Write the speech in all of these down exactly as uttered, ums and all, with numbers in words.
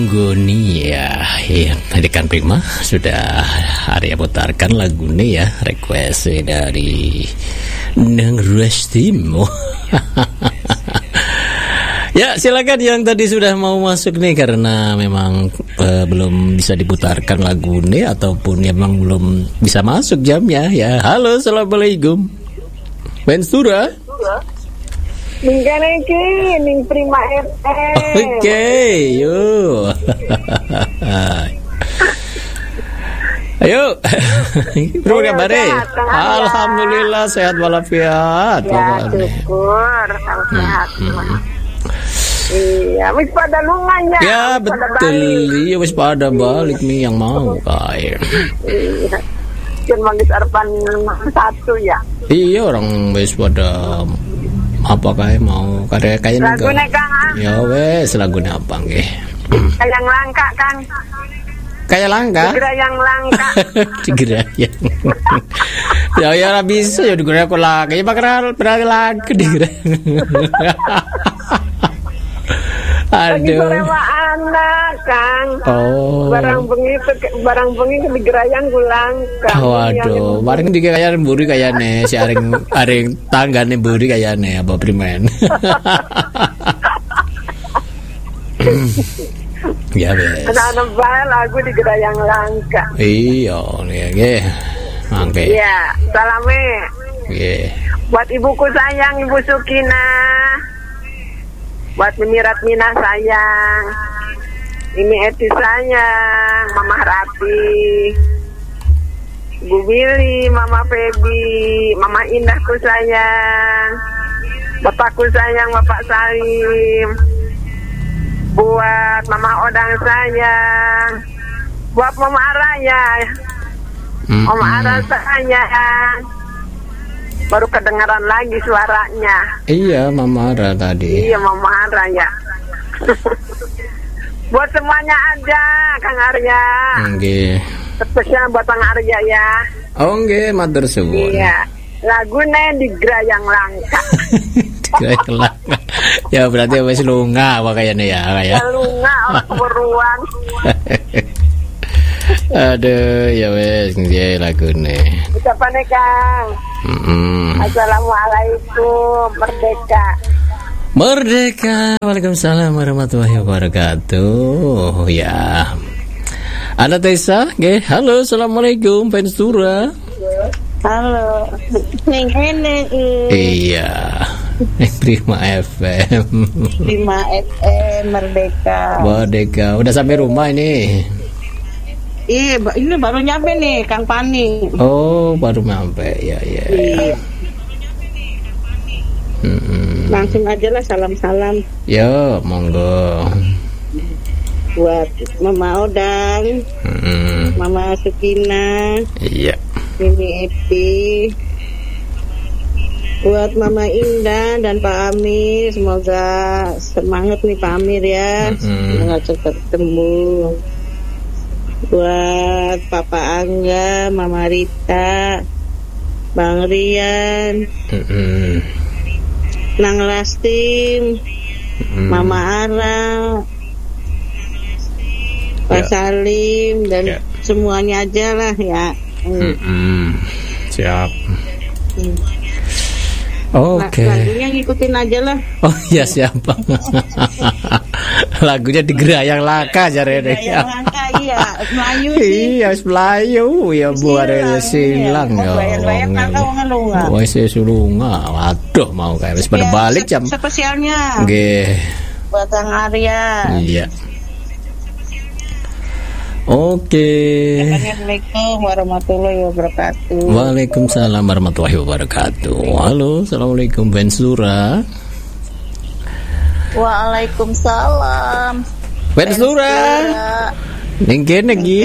Goni ya, ya Dekan Prima sudah Arya putarkan lagu ini ya, request dari Neng Restimo. Ya silakan yang tadi sudah mau masuk nih, karena memang uh, belum bisa diputarkan lagu ini ataupun memang belum bisa masuk jamnya ya. Halo, assalamualaikum Bensura. Minggan iki ning Prima F M. Oke, yuk. Ayo. Bro kabar? Alhamdulillah sehat walafiat. Ya, syukur sehat. Iya, wis pada lungan ya. Ya betul, iya wis pada balik nih yang mau kae. Iya. Cuma manggis arpan satu ya. Iya, orang wis pada apa kae mau karya kayak lagu nek Kang. Ya wes lagu apa nggih? Kayak langka Kang. Kayak langka? Digerak yang langka. Digerak yang. Ya ya ora bisa ya digerak kok lagi. Ya bakal berarti lagu digerak. Aduh. Lagi anak Kang. Oh. Barang bengi barang bengi digerayang gulang Kang. Waduh, bareng digerayan mburi kayane si aring aring tanggane mburi kayane apa primen. Ya wes. Ana bae lagu digerayang langka. Iya, nggih. Mangke. Iya, salame. Nggih. Buat ibuku sayang, Ibu Sukina. Buat Memirat Mina sayang, ini Eti sayang, Mama Rati, Bu Billy, Mama Febi, Mama Indahku sayang, Bapakku sayang, Bapak Salim, buat Mama Odang sayang, buat Mama Araya, mm-hmm. Mama Araya sayang. Baru kedengaran lagi suaranya. Iya, Mama Ara tadi. Iya, Mama Ara ya. Buat semuanya aja, Kang Arya. Nggih. Spesial buat Kang Arya ya. Oh, nggih, matur suwun. Iya. Lagune digerayang langka. Digerayang langka. Ya berarti wis lunga apa kayaknya ya, kayak. Ya lunga orang beruang. Aduh, ya wes nggih lagune. Ucapane Kang. Mm-hmm. Assalamualaikum, merdeka. Merdeka. Waalaikumsalam warahmatullahi wabarakatuh. Ya. Ana Tessa, nggih. Halo, assalamualaikum Bensura. Halo. Ning ene. Iya. Prima F M. Prima F M Merdeka. Merdeka. Udah sampai rumah ini. Iya, ini baru nyampe nih, Kang Pani. Oh, baru nyampe, ya, ya. Iya. Hmm. Langsung aja lah salam-salam. Yo, monggo. Buat Mama Odang, hmm. Mama Sukina, iya. Mimi Epi, buat Mama Indah dan Pak Amir, semoga semangat nih Pak Amir ya, hmm. semoga cepat sembuh. Buat Papa Angga, Mama Rita, Bang Rian, mm-hmm. Nang Lastim, mm-hmm. Mama Ara, Pak yeah. Salim dan yeah. semuanya aja lah ya. Mm-hmm. Siap. Mm. Oke. Okay. Lagunya ngikutin aja lah. Oh iya siapa? Lagunya digerayang laka jare deh. Digerayang laka iya, Melayu sih. Iya, Melayu ya buat silang ya. Bayang-bayang kan kau ngelunga. Wes sulunga. Waduh mau kayak wis pada balik jam. Spesialnya. Nggih. Buat Kang Arya. Iya. Oke. Assalamualaikum warahmatullahi wabarakatuh. Waalaikumsalam warahmatullahi wabarakatuh. Halo, assalamualaikum Bensura. Waalaikumsalam. Bensura. Ning kene iki.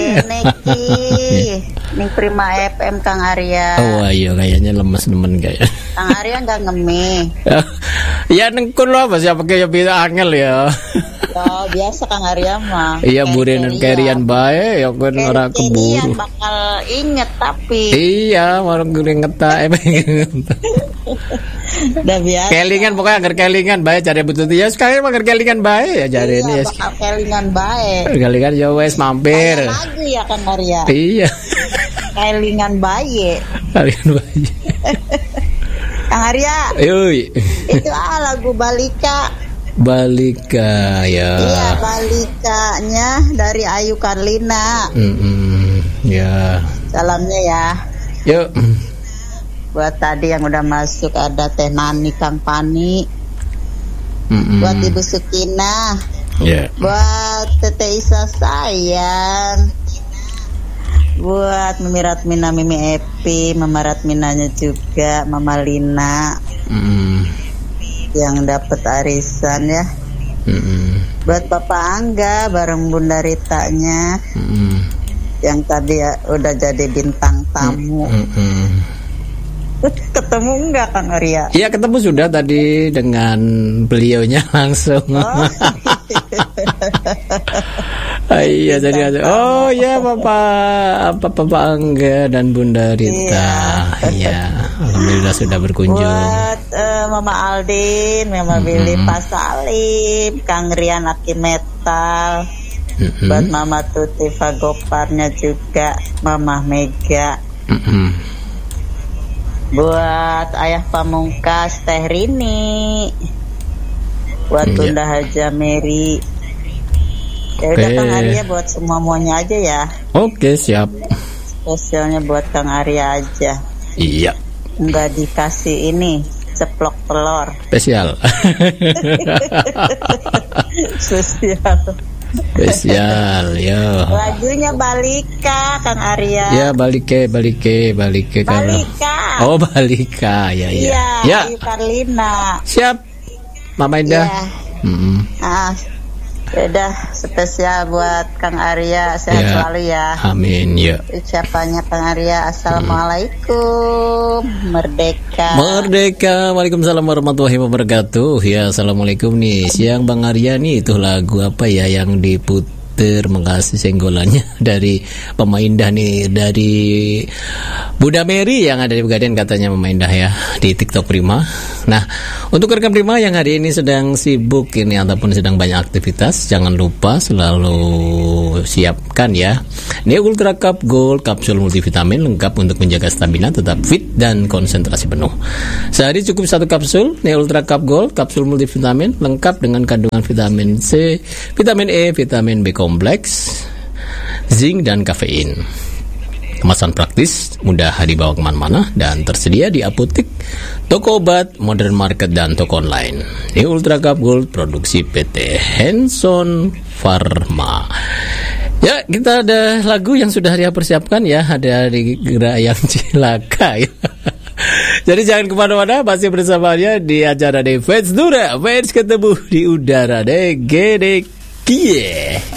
Ning Prima F M Kang Arya. Oh iya kayaknya lemes nemen kayak. Kang Arya enggak ngemi. Ya nengkun lo apa siapa kayak bisa angel ya. Ya biasa Kang Arya mah. Iya burenan kerian bae ya kan ora keburu. Bakal inget tapi. Iya, orang gue inget ta. Udah biasa. Kelingan pokoknya agar kelingan bae cari butuh ya sekali mah agar kelingan bae ya cari ini. Iya, bakal kelingan bae. Kelingan ya wes mampir. Kayak lagu ya Kang Arya. Iya. Kelingan bae. Kelingan bae. Kang Arya. Yoi. Itu ah lagu Balika. Balika ya. Iya, Balikanya dari Ayu Karlina. Mm-mm, ya. Salamnya ya. Yuk. Buat tadi yang udah masuk ada Teh Nani, Kang Pani. Mm-mm. Buat Ibu Sukina. Ya. Buat Tete Isa sayang. Buat Mimi Ratmina, Mimi Epi, Mama Ratminanya juga, Mama Lina. Mm-mm. Yang dapat arisan ya. Mm-mm. Buat Papa Angga bareng Bunda Ritanya. Mm-mm. Yang tadi ya udah jadi bintang tamu. Mm-mm. Ketemu enggak Kang Arya? Iya ketemu sudah tadi dengan beliaunya langsung. Oh, ah, iya jadi ada. Oh ya Papa apa Papa Angga dan Bunda Rita. Iya, alhamdulillah sudah berkunjung. Buat uh, Mama Aldin, Mama Mm-hmm. Billy, Pak Salim, Kang Rian Aki Metal. Mm-hmm. Buat Mama Tuti Fagoparnya juga, Mama Mega. Mm-hmm. Buat Ayah Pamungkas Teh Rini. Buat Iya. Bunda Haja Mary. Ya udah Oke. Kang Arya buat semua muanya aja ya. Oke siap. Spesialnya buat Kang Arya aja. Iya. Enggak dikasih ini ceplok telur. Spesial. Sosial. Spesial ya. Lagunya Balika Kang Arya. Ya balike balike balike kalau. Balika. Oh balika ya ya. Iya, Ya Ayu Karlina. siap. Mama Indah. Iya. Mm-mm. Ah, udah spesial buat Kang Arya, sehat Ya. selalu ya. Amin ya. Ucapannya Kang Arya, Assalamualaikum, merdeka. Merdeka, waalaikumsalam warahmatullahi wabarakatuh. Ya, assalamualaikum nih. Siang Bang Arya nih, itu lagu apa ya yang diputer mengasih senggolannya dari Mama Indah nih, dari Bunda Mary yang ada di Pegadaian katanya Mama Indah ya di TikTok Prima. Nah, untuk rekan Prima yang hari ini sedang sibuk ini ataupun sedang banyak aktivitas, jangan lupa selalu siapkan ya Neo Ultra Cup Gold kapsul multivitamin lengkap untuk menjaga stamina tetap fit dan konsentrasi penuh. Sehari cukup satu kapsul Neo Ultra Cup Gold kapsul multivitamin lengkap dengan kandungan vitamin C, vitamin E, vitamin B kompleks, zinc dan kafein. Kemasan praktis, mudah dibawa kemana-mana dan tersedia di apotek, toko obat, modern market dan toko online. Neo Ultra Cup Gold produksi P T Hanson Pharma. Ya, kita ada lagu yang sudah Ria persiapkan ya, ada di Gerak yang Cilaka ya. Jadi jangan kemana-mana, masih bersama dia di acara The Fans Dura, Fans ketemu di udara deh, gede kie.